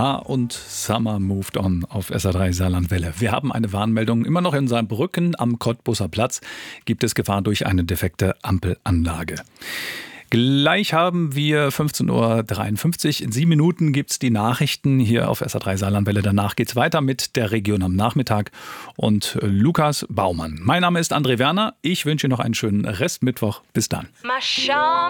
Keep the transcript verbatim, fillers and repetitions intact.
a-ha und Summer Moved On auf S R drei Saarlandwelle. Wir haben eine Warnmeldung. Immer noch in Saarbrücken am Cottbuser Platz gibt es Gefahr durch eine defekte Ampelanlage. Gleich haben wir fünfzehn Uhr dreiundfünfzig. In sieben Minuten gibt es die Nachrichten hier auf S R drei Saarlandwelle. Danach geht es weiter mit der Region am Nachmittag und Lukas Baumann. Mein Name ist André Werner. Ich wünsche Ihnen noch einen schönen Restmittwoch. Bis dann.